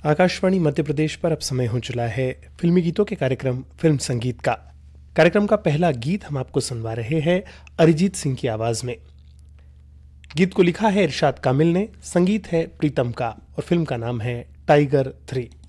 आकाशवाणी मध्य प्रदेश पर अब समय हो चला है फिल्मी गीतों के कार्यक्रम फिल्म संगीत का। कार्यक्रम का पहला गीत हम आपको सुनवा रहे हैं अरिजीत सिंह की आवाज में। गीत को लिखा है इरशाद कामिल ने, संगीत है प्रीतम का और फिल्म का नाम है टाइगर 3।